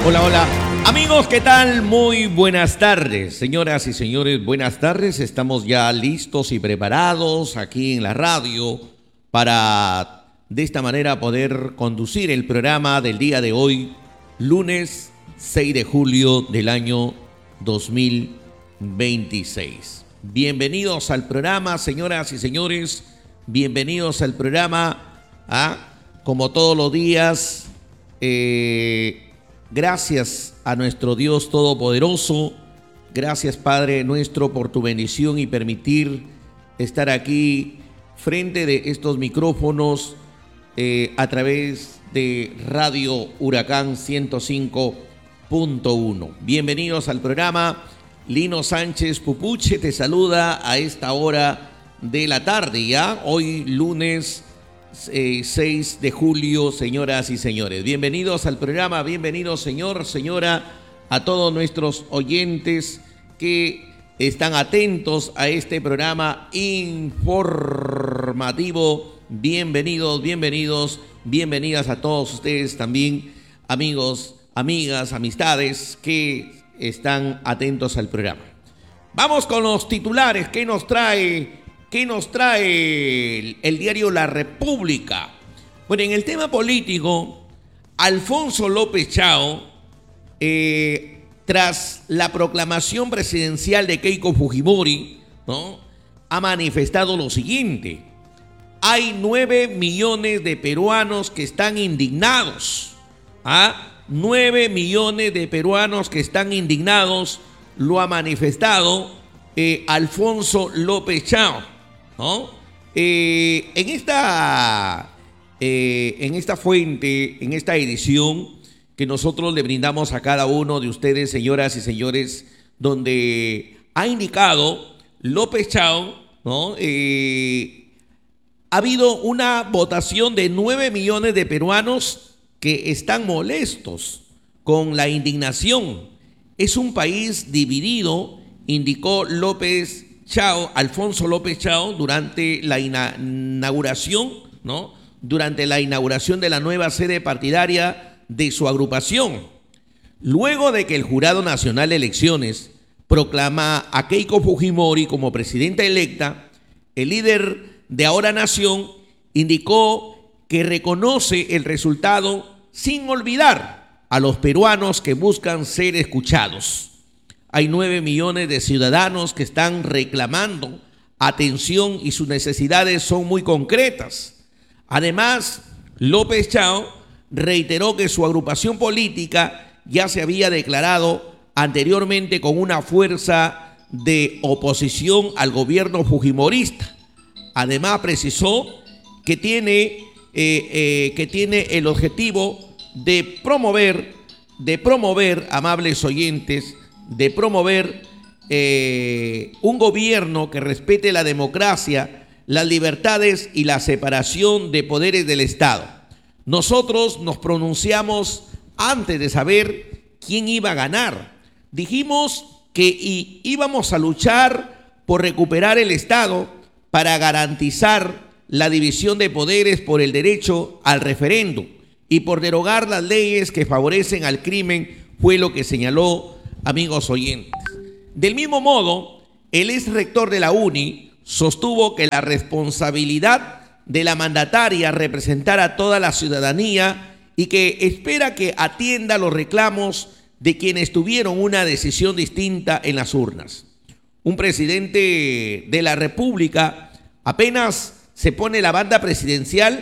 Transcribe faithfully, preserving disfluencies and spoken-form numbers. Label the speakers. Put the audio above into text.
Speaker 1: Hola, hola. Amigos, ¿qué tal? Muy buenas tardes. Señoras y señores, buenas tardes. Estamos ya listos y preparados aquí en la radio para de esta manera poder conducir el programa del día de hoy, lunes seis de julio del año dos mil veintiséis. Bienvenidos al programa, señoras y señores. Bienvenidos al programa. ¿ah? Como todos los días, eh, gracias a nuestro Dios Todopoderoso. Gracias, Padre nuestro, por tu bendición y permitir estar aquí frente de estos micrófonos eh, a través de Radio Huracán ciento cinco punto uno. Bienvenidos al programa. Lino Sánchez Pupuche te saluda a esta hora de la tarde, ya hoy lunes eh, seis de julio, señoras y señores. Bienvenidos al programa, bienvenidos, señor, señora, a todos nuestros oyentes que están atentos a este programa informativo. Bienvenidos, bienvenidos, bienvenidas a todos ustedes también, amigos, amigas, amistades que están atentos al programa. Vamos con los titulares. ¿Qué nos trae, qué nos trae el, el diario La República? Bueno, en el tema político, Alfonso López Chao, eh, tras la proclamación presidencial de Keiko Fujimori, ¿no?, ha manifestado lo siguiente: hay nueve millones de peruanos que están indignados. ¿Ah? Nueve millones de peruanos que están indignados, lo ha manifestado eh, Alfonso López Chao, ¿no? Eh, en esta, eh, en esta fuente, en esta edición que nosotros le brindamos a cada uno de ustedes, señoras y señores, donde ha indicado López Chao, ¿no? Eh, ha habido una votación de nueve millones de peruanos que están molestos con la indignación. Es un país dividido, indicó López Chao, Alfonso López Chao, durante la inauguración, ¿no? Durante la inauguración de la nueva sede partidaria de su agrupación. Luego de que el Jurado Nacional de Elecciones proclama a Keiko Fujimori como presidenta electa, el líder de Ahora Nación indicó que reconoce el resultado sin olvidar a los peruanos que buscan ser escuchados. Hay nueve millones de ciudadanos que están reclamando atención y sus necesidades son muy concretas. Además, López Chao reiteró que su agrupación política ya se había declarado anteriormente con una fuerza de oposición al gobierno fujimorista. Además, precisó que tiene Eh, eh, que tiene el objetivo de promover, de promover, amables oyentes, de promover eh, un gobierno que respete la democracia, las libertades y la separación de poderes del Estado. Nosotros nos pronunciamos antes de saber quién iba a ganar. Dijimos que y, íbamos a luchar por recuperar el Estado para garantizar la división de poderes, por el derecho al referéndum y por derogar las leyes que favorecen al crimen, fue lo que señaló, amigos oyentes. Del mismo modo, el ex rector de la UNI sostuvo que la responsabilidad de la mandataria representar a toda la ciudadanía y que espera que atienda los reclamos de quienes tuvieron una decisión distinta en las urnas. Un presidente de la República apenas se pone la banda presidencial